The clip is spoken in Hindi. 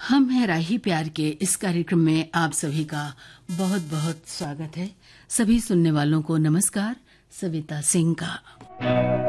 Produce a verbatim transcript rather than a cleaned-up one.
हम हैं राही प्यार के इस कार्यक्रम में आप सभी का बहुत बहुत स्वागत है। सभी सुनने वालों को नमस्कार। सविता सिंह का